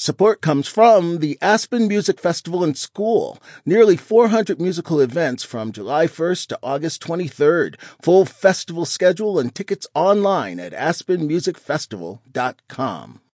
Support comes from the Aspen Music Festival and School. Nearly 400 musical events from July 1st to August 23rd. Full festival schedule and tickets online at aspenmusicfestival.com.